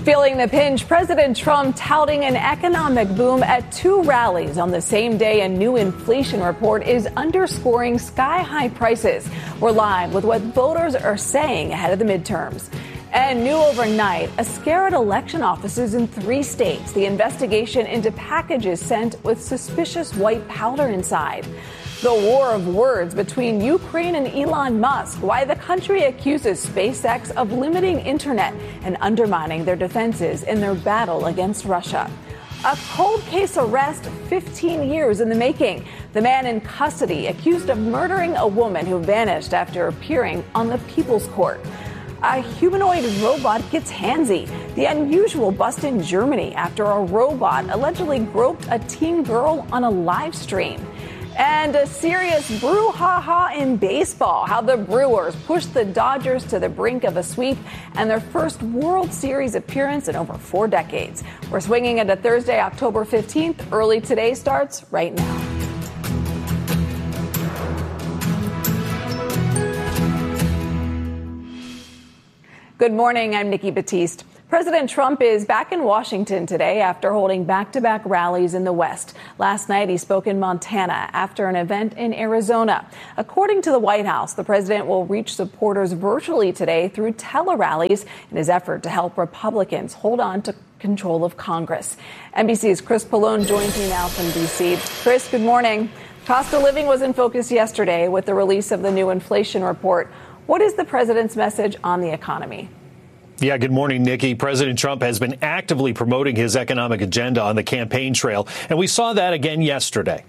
Feeling the pinch, President Trump touting an economic boom at two rallies on the same day. A new inflation report is underscoring sky-high prices. We're live with what voters are saying ahead of the midterms. And new overnight, a scare at election offices in 3 states. The investigation into packages sent with suspicious white powder inside. The war of words between Ukraine and Elon Musk. Why the country accuses SpaceX of limiting internet and undermining their defenses in their battle against Russia. A cold case arrest 15 years in the making. The man in custody accused of murdering a woman who vanished after appearing on the People's Court. A humanoid robot gets handsy. The unusual bust in Germany after a robot allegedly groped a teen girl on a live stream. And a serious brouhaha in baseball. How the Brewers pushed the Dodgers to the brink of a sweep and their first World Series appearance in over 4 decades. We're swinging into Thursday, October 15th. Early Today starts right now. Good morning. I'm Nikki Batiste. President Trump is back in Washington today after holding back-to-back rallies in the West. Last night, he spoke in Montana after an event in Arizona. According to the White House, the president will reach supporters virtually today through tele-rallies in his effort to help Republicans hold on to control of Congress. NBC's Chris Pallone joins me now from D.C. Chris, good morning. Cost of living was in focus yesterday with the release of the new inflation report. What is the president's message on the economy? Yeah, good morning, Nikki. President Trump has been actively promoting his economic agenda on the campaign trail, and we saw that again yesterday.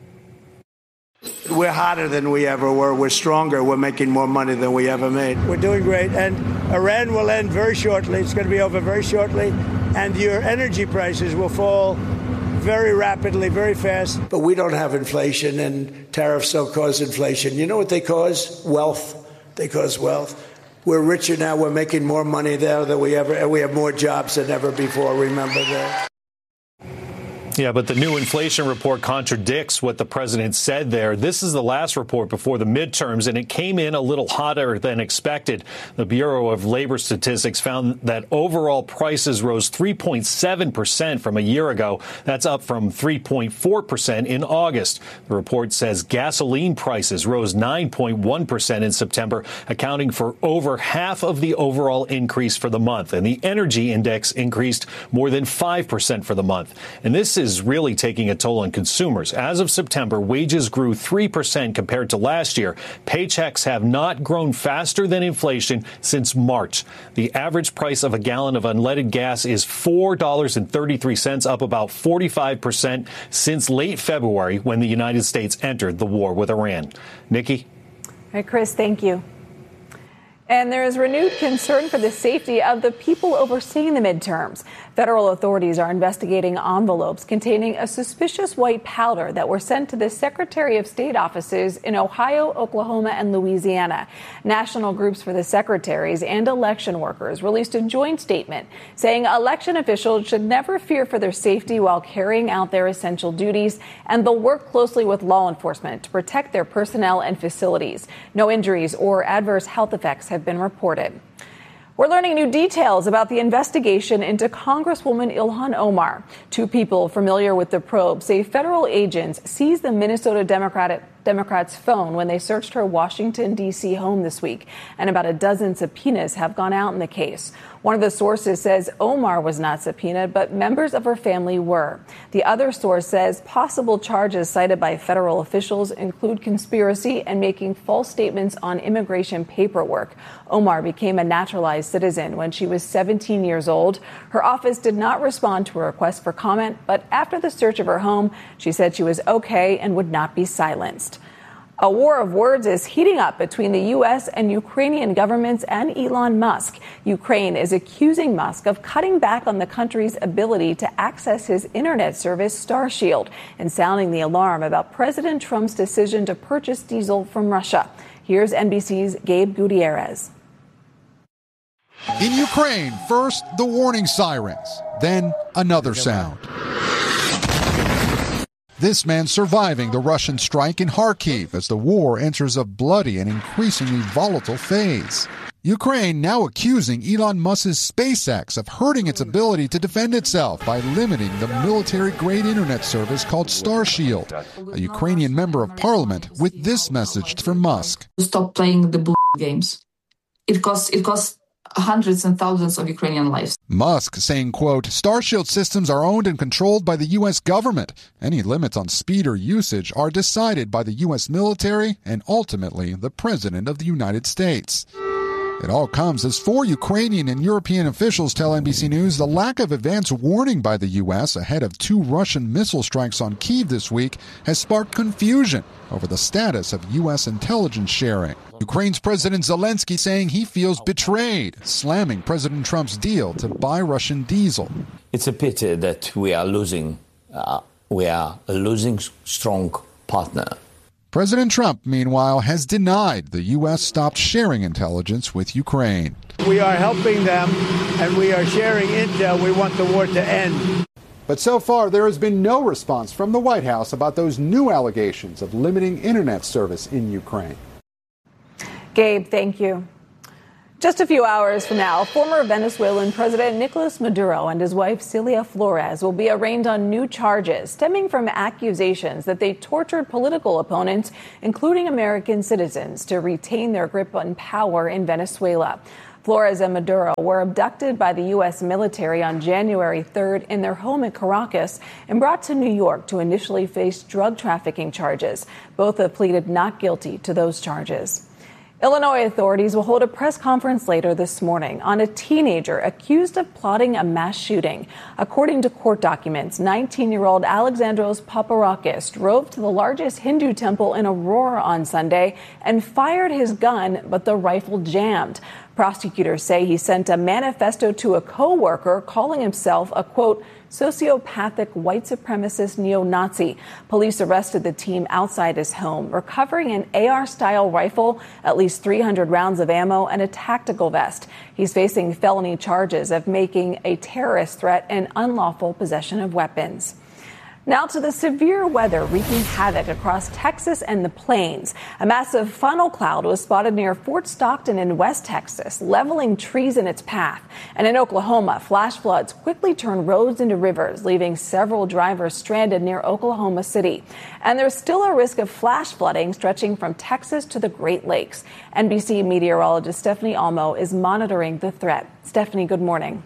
We're hotter than we ever were. We're stronger. We're making more money than we ever made. We're doing great. And Iran will end very shortly. It's going to be over very shortly. And your energy prices will fall very rapidly, very fast. But we don't have inflation, and tariffs don't cause inflation. You know what they cause? Wealth. They cause wealth. We're richer now. We're making more money there than we have more jobs than ever before. Remember that. Yeah, but the new inflation report contradicts what the president said there. This is the last report before the midterms, and it came in a little hotter than expected. The Bureau of Labor Statistics found that overall prices rose 3.7% from a year ago. That's up from 3.4% in August. The report says gasoline prices rose 9.1% in September, accounting for over half of the overall increase for the month. And the energy index increased more than 5% for the month. And this is really taking a toll on consumers. As of September, wages grew 3% compared to last year. Paychecks have not grown faster than inflation since March. The average price of a gallon of unleaded gas is $4.33, up about 45% since late February when the United States entered the war with Iran. Nikki? All right, Chris, thank you. And there is renewed concern for the safety of the people overseeing the midterms. Federal authorities are investigating envelopes containing a suspicious white powder that were sent to the Secretary of State offices in Ohio, Oklahoma, and Louisiana. National groups for the secretaries and election workers released a joint statement saying election officials should never fear for their safety while carrying out their essential duties, and they'll work closely with law enforcement to protect their personnel and facilities. No injuries or adverse health effects have been reported. We're learning new details about the investigation into Congresswoman Ilhan Omar. 2 people familiar with the probe say federal agents seized the Minnesota Democrat's phone when they searched her Washington, D.C. home this week, and about a dozen subpoenas have gone out in the case. One of the sources says Omar was not subpoenaed, but members of her family were. The other source says possible charges cited by federal officials include conspiracy and making false statements on immigration paperwork. Omar became a naturalized citizen when she was 17 years old. Her office did not respond to a request for comment, but after the search of her home, she said she was okay and would not be silenced. A war of words is heating up between the U.S. and Ukrainian governments and Elon Musk. Ukraine is accusing Musk of cutting back on the country's ability to access his internet service Starshield and sounding the alarm about President Trump's decision to purchase diesel from Russia. Here's NBC's Gabe Gutierrez. In Ukraine, first the warning sirens, then another sound. This man surviving the Russian strike in Kharkiv as the war enters a bloody and increasingly volatile phase. Ukraine now accusing Elon Musk's SpaceX of hurting its ability to defend itself by limiting the military-grade internet service called Starshield. A Ukrainian member of parliament with this message for Musk. Stop playing the games. It costs hundreds and thousands of Ukrainian lives. Musk saying, quote, Starshield systems are owned and controlled by the U.S. government. Any limits on speed or usage are decided by the U.S. military and ultimately the President of the United States. It all comes as 4 Ukrainian and European officials tell NBC News the lack of advance warning by the U.S. ahead of 2 Russian missile strikes on Kyiv this week has sparked confusion over the status of U.S. intelligence sharing. Ukraine's President Zelensky saying he feels betrayed, slamming President Trump's deal to buy Russian diesel. It's a pity that we are losing a strong partner. President Trump, meanwhile, has denied the U.S. stopped sharing intelligence with Ukraine. We are helping them, and we are sharing intel. We want the war to end. But so far, there has been no response from the White House about those new allegations of limiting internet service in Ukraine. Gabe, thank you. Just a few hours from now, former Venezuelan President Nicolas Maduro and his wife Cilia Flores will be arraigned on new charges stemming from accusations that they tortured political opponents, including American citizens, to retain their grip on power in Venezuela. Flores and Maduro were abducted by the U.S. military on January 3rd in their home in Caracas and brought to New York to initially face drug trafficking charges. Both have pleaded not guilty to those charges. Illinois authorities will hold a press conference later this morning on a teenager accused of plotting a mass shooting. According to court documents, 19-year-old Alexandros Paparakis drove to the largest Hindu temple in Aurora on Sunday and fired his gun, but the rifle jammed. Prosecutors say he sent a manifesto to a co-worker calling himself a, quote, sociopathic white supremacist neo-Nazi. Police arrested the teen outside his home, recovering an AR-style rifle, at least 300 rounds of ammo, and a tactical vest. He's facing felony charges of making a terrorist threat and unlawful possession of weapons. Now to the severe weather wreaking havoc across Texas and the plains. A massive funnel cloud was spotted near Fort Stockton in West Texas, leveling trees in its path. And in Oklahoma, flash floods quickly turned roads into rivers, leaving several drivers stranded near Oklahoma City. And there's still a risk of flash flooding stretching from Texas to the Great Lakes. NBC meteorologist Stephanie Almo is monitoring the threat. Stephanie, good morning.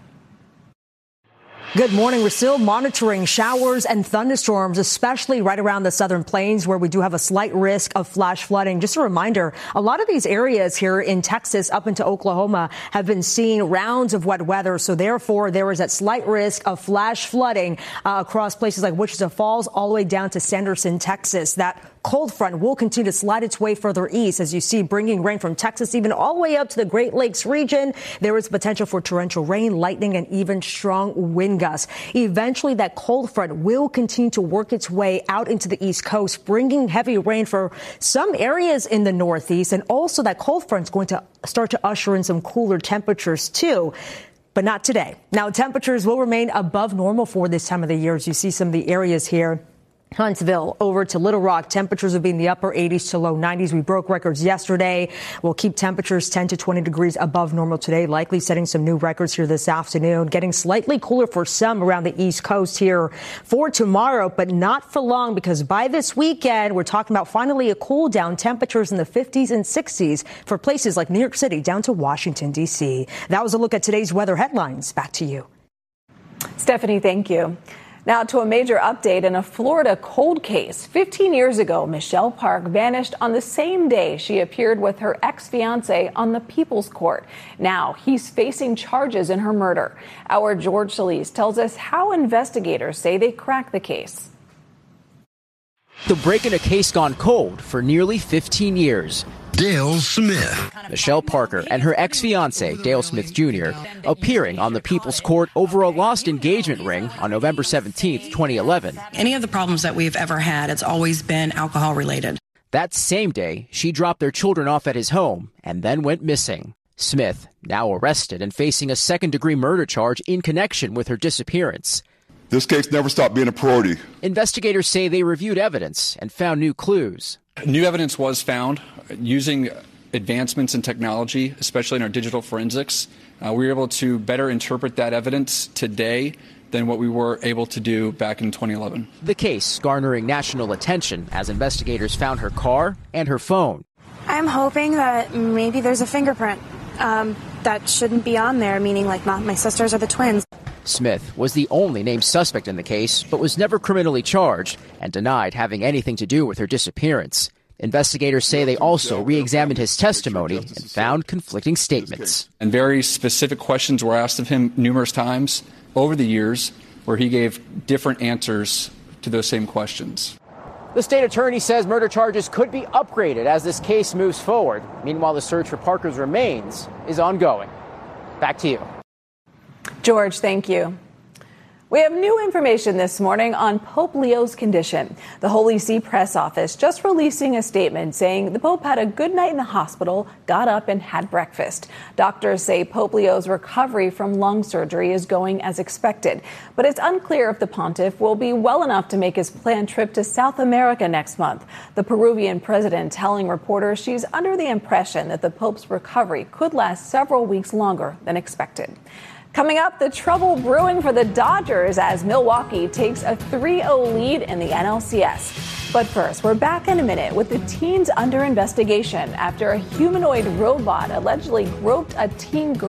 Good morning. We're still monitoring showers and thunderstorms, especially right around the southern plains where we do have a slight risk of flash flooding. Just a reminder, a lot of these areas here in Texas up into Oklahoma have been seeing rounds of wet weather. So therefore, there is that slight risk of flash flooding across places like Wichita Falls all the way down to Sanderson, Texas. That cold front will continue to slide its way further east, as you see, bringing rain from Texas even all the way up to the Great Lakes region. There is potential for torrential rain, lightning, and even strong wind gusts. Eventually, that cold front will continue to work its way out into the East Coast, bringing heavy rain for some areas in the Northeast. And also that cold front is going to start to usher in some cooler temperatures, too. But not today. Now, temperatures will remain above normal for this time of the year, as you see some of the areas here. Huntsville over to Little Rock. Temperatures will be in the upper 80s to low 90s. We broke records yesterday. We'll keep temperatures 10 to 20 degrees above normal today, likely setting some new records here this afternoon. Getting slightly cooler for some around the East Coast here for tomorrow, but not for long, because by this weekend, we're talking about finally a cool down, temperatures in the 50s and 60s for places like New York City down to Washington, D.C. That was a look at today's weather headlines. Back to you. Stephanie, thank you. Now to a major update in a Florida cold case. 15 years ago, Michelle Park vanished on the same day she appeared with her ex-fiancé on the People's Court. Now he's facing charges in her murder. Our George Solis tells us how investigators say they cracked the case. The break in a case gone cold for nearly 15 years. Dale Smith. Michelle Parker and her ex-fiancé, Dale Smith Jr., appearing on the People's Court over a lost engagement ring on November 17, 2011. Any of the problems that we've ever had, it's always been alcohol related. That same day, she dropped their children off at his home and then went missing. Smith, now arrested and facing a second-degree murder charge in connection with her disappearance. This case never stopped being a priority. Investigators say they reviewed evidence and found new clues. New evidence was found using advancements in technology, especially in our digital forensics, we were able to better interpret that evidence today than what we were able to do back in 2011. The case garnering national attention as investigators found her car and her phone. I'm hoping that maybe there's a fingerprint that shouldn't be on there, meaning like not my sisters or the twins. Smith was the only named suspect in the case, but was never criminally charged and denied having anything to do with her disappearance. Investigators say they also re-examined his testimony and found conflicting statements. And very specific questions were asked of him numerous times over the years where he gave different answers to those same questions. The state attorney says murder charges could be upgraded as this case moves forward. Meanwhile, the search for Parker's remains is ongoing. Back to you. George, thank you. We have new information this morning on Pope Leo's condition. The Holy See press office just releasing a statement saying the Pope had a good night in the hospital, got up and had breakfast. Doctors say Pope Leo's recovery from lung surgery is going as expected, but it's unclear if the pontiff will be well enough to make his planned trip to South America next month. The Peruvian president telling reporters she's under the impression that the Pope's recovery could last several weeks longer than expected. Coming up, the trouble brewing for the Dodgers as Milwaukee takes a 3-0 lead in the NLCS. But first, we're back in a minute with the teens under investigation after a humanoid robot allegedly groped a teen girl.